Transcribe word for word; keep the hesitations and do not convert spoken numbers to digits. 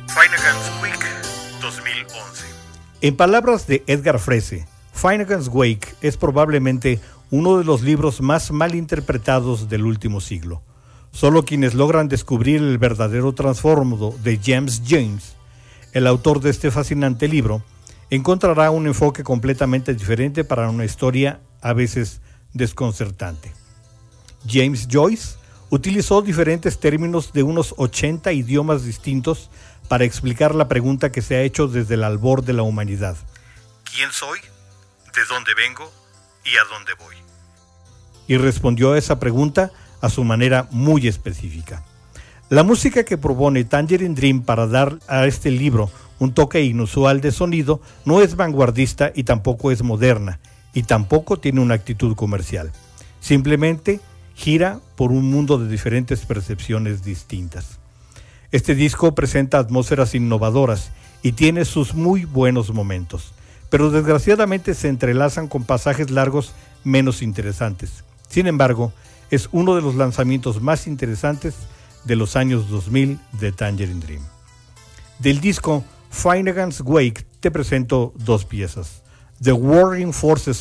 Finnegan's Wake dos mil once. En palabras de Edgar Froese, Finnegan's Wake es probablemente uno de los libros más mal interpretados del último siglo. Solo quienes logran descubrir el verdadero trasfondo de James Joyce, el autor de este fascinante libro, encontrará un enfoque completamente diferente para una historia a veces desconcertante. James Joyce utilizó diferentes términos de unos ochenta idiomas distintos para explicar la pregunta que se ha hecho desde el albor de la humanidad. ¿Quién soy? ¿De dónde vengo? ¿Y a dónde voy? Y respondió a esa pregunta a su manera muy específica. La música que propone Tangerine Dream para dar a este libro un toque inusual de sonido no es vanguardista y tampoco es moderna, y tampoco tiene una actitud comercial. Simplemente gira por un mundo de diferentes percepciones distintas. Este disco presenta atmósferas innovadoras y tiene sus muy buenos momentos, pero desgraciadamente se entrelazan con pasajes largos menos interesantes. Sin embargo, es uno de los lanzamientos más interesantes de los años dos mil de Tangerine Dream. Del disco Finnegan's Wake te presento dos piezas: The Warring Forces